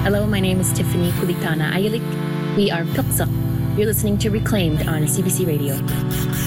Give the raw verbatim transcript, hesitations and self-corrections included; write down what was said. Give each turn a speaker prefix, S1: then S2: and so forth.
S1: Hello, my name is Tiffany Kulitana Ayalik. We are Pilksak. You're listening to Reclaimed on C B C Radio.